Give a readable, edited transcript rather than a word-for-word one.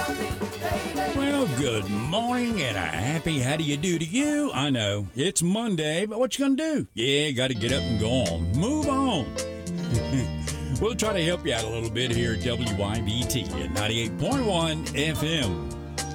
Well, good morning and a happy how do you do to you. I know, it's Monday, but what you gonna do? Yeah, gotta get up and go on. Move on. We'll try to help you out a little bit here at WYBT at 98.1 FM.